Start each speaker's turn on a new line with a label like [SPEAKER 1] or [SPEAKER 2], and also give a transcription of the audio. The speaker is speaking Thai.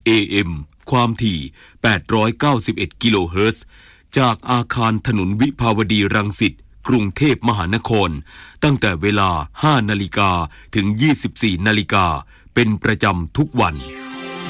[SPEAKER 1] AM ความถี่891กิโลเฮิรตซ์จากอาคารถนนวิภาวดีรังสิตกรุงเทพมหานครตั้งแต่เวลา 5 นาฬิกาถึง 24 นาฬิกาเป็นประจำทุกวัน